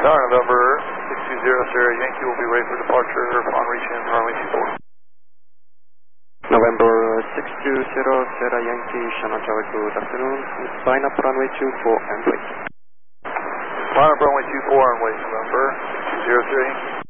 Tower November 620 Sierra Yankee will be ready for departure upon reaching runway 24. November 620 Sierra Yankee, Shannon Tower, good afternoon. Line up runway 24 and wait. Line up runway 24 and wait, November 620 Sierra Yankee.